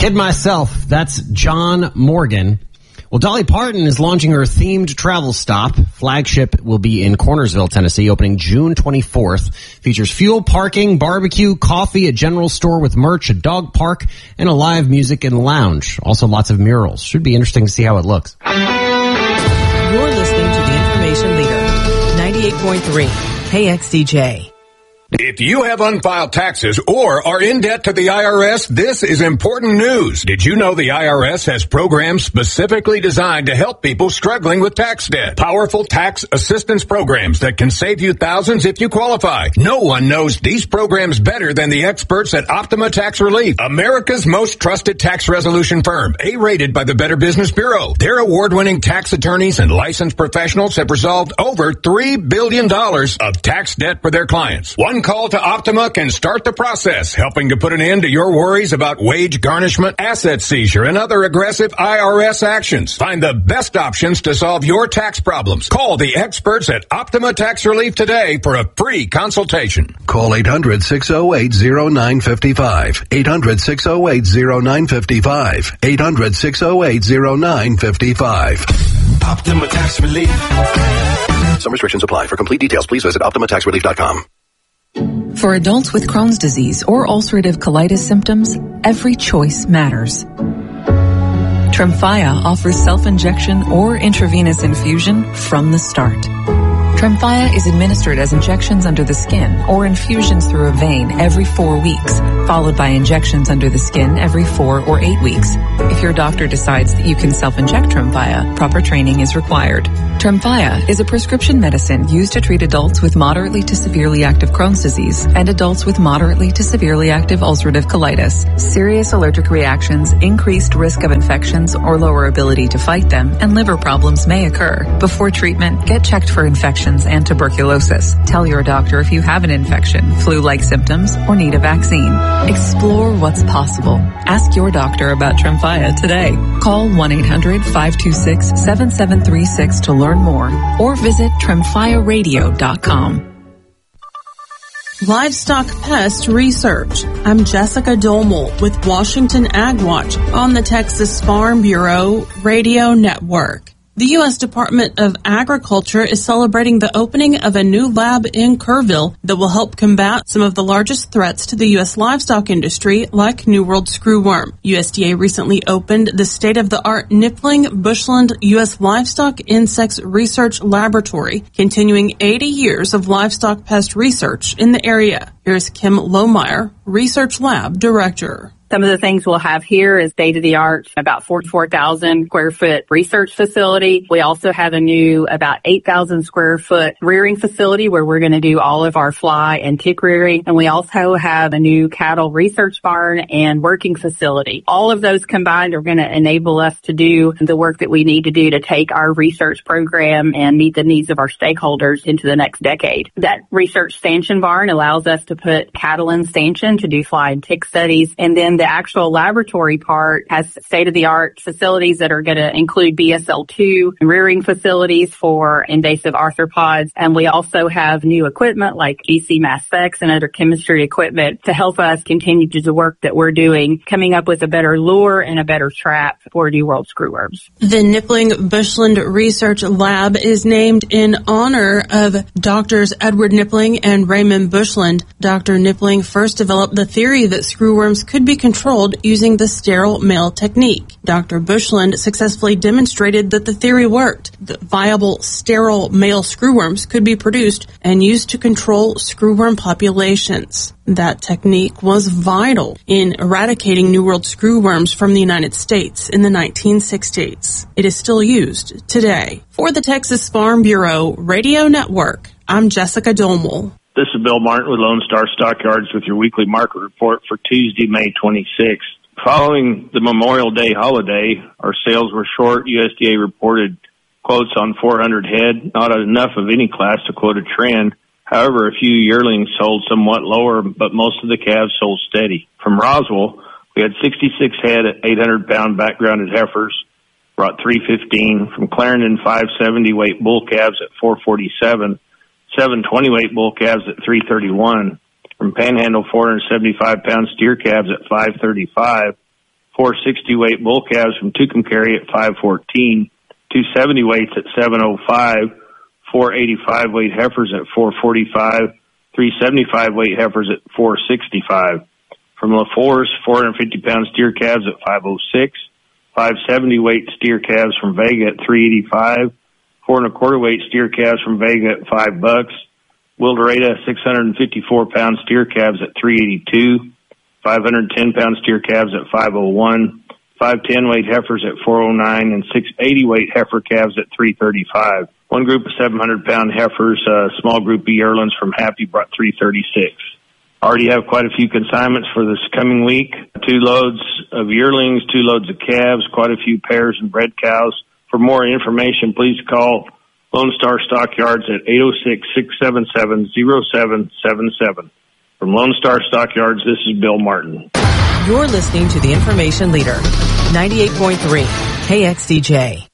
Kid myself, that's John Morgan. Well, Dolly Parton is launching her themed travel stop. Flagship will be in Cornersville, Tennessee, opening June 24th. Features fuel, parking, barbecue, coffee, a general store with merch, a dog park, and a live music and lounge. Also lots of murals. Should be interesting to see how it looks. You're listening to the Information Leader, 98.3 KXDJ. If you have unfiled taxes or are in debt to the IRS, this is important news. Did you know the IRS has programs specifically designed to help people struggling with tax debt? Powerful tax assistance programs that can save you thousands if you qualify. No one knows these programs better than the experts at Optima Tax Relief, America's most trusted tax resolution firm, A-rated by the Better Business Bureau. Their award-winning tax attorneys and licensed professionals have resolved over $3 billion of tax debt for their clients. One call to Optima can start the process, helping to put an end to your worries about wage garnishment, asset seizure, and other aggressive IRS actions. Find the best options to solve your tax problems. Call the experts at Optima Tax Relief today for a free consultation. Call 800-608-0955. 800-608-0955. 800-608-0955. Optima Tax Relief. Some restrictions apply. For complete details, please visit OptimaTaxRelief.com. For adults with Crohn's disease or ulcerative colitis symptoms, every choice matters. Tremfya offers self-injection or intravenous infusion from the start. Tremfya is administered as injections under the skin or infusions through a vein every 4 weeks, followed by injections under the skin every 4 or 8 weeks. If your doctor decides that you can self-inject Tremfya, proper training is required. Tremfya is a prescription medicine used to treat adults with moderately to severely active Crohn's disease and adults with moderately to severely active ulcerative colitis. Serious allergic reactions, increased risk of infections or lower ability to fight them, and liver problems may occur. Before treatment, get checked for infections and tuberculosis. Tell your doctor if you have an infection, flu-like symptoms, or need a vaccine. Explore what's possible. Ask your doctor about Tremfya today. Call 1-800-526-7736 to learn more or visit TremfyaRadio.com. Livestock Pest Research. I'm Jessica Dolmel with Washington Ag Watch on the Texas Farm Bureau Radio Network. The U.S. Department of Agriculture is celebrating the opening of a new lab in Kerrville that will help combat some of the largest threats to the U.S. livestock industry, like New World screwworm. USDA recently opened the state-of-the-art Nipling Bushland U.S. Livestock Insects Research Laboratory, continuing 80 years of livestock pest research in the area. Here's Kim Lohmeyer, Research Lab Director. Some of the things we'll have here is state-of-the-art, about 44,000 square foot research facility. We also have a new about 8,000 square foot rearing facility where we're going to do all of our fly and tick rearing. And we also have a new cattle research barn and working facility. All of those combined are going to enable us to do the work that we need to do to take our research program and meet the needs of our stakeholders into the next decade. That research stanchion barn allows us to put cattle in stanchion to do fly and tick studies. And then the actual laboratory part has state-of-the-art facilities that are going to include BSL-2 rearing facilities for invasive arthropods. And we also have new equipment like GC mass specs and other chemistry equipment to help us continue to do the work that we're doing, coming up with a better lure and a better trap for New World screwworms. The Nipling Bushland Research Lab is named in honor of Drs. Edward Nipling and Raymond Bushland. Dr. Nipling first developed the theory that screwworms could be controlled using the sterile male technique. Dr. Bushland successfully demonstrated that the theory worked, that viable sterile male screwworms could be produced and used to control screwworm populations. That technique was vital in eradicating New World screwworms from the United States in the 1960s. It is still used today. For the Texas Farm Bureau Radio Network, I'm Jessica Dolmel. This is Bill Martin with Lone Star Stockyards with your weekly market report for Tuesday, May 26th. Following the Memorial Day holiday, our sales were short. USDA reported quotes on 400 head, not enough of any class to quote a trend. However, a few yearlings sold somewhat lower, but most of the calves sold steady. From Roswell, we had 66 head at 800-pound backgrounded heifers, brought 315. From Clarendon, 570 weight bull calves at 447. 720 weight bull calves at 331. From Panhandle, 475-pound steer calves at 535. 460 weight bull calves from Tucumcari at 514, 270 weights at 705, 485 weight heifers at 445, 375 weight heifers at 465. From LaForce, 450 pound steer calves at 506, 570 weight steer calves from Vega at 385, 4 1/4 weight steer calves from Vega at $5. Wildoreta, 654 pound steer calves at 382, 510 pound steer calves at 501, 510 weight heifers at 409, and 680 weight heifer calves at 335. One group of 700 pound heifers, small group of yearlings from Happy brought 336. Already have quite a few consignments for this coming week. 2 loads of yearlings, 2 loads of calves, quite a few pairs and bred cows. For more information, please call Lone Star Stockyards at 806-677-0777. From Lone Star Stockyards, this is Bill Martin. You're listening to the Information Leader, 98.3 KXDJ.